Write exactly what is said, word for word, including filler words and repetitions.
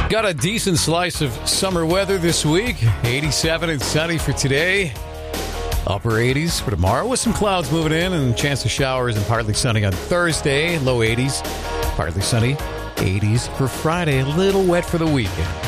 Got a decent slice of summer weather this week. eighty-seven and sunny for today. Upper eighties for tomorrow with some clouds moving in and chance of showers and partly sunny on Thursday. Low eighties, partly sunny. eighties for Friday. A little wet for the weekend.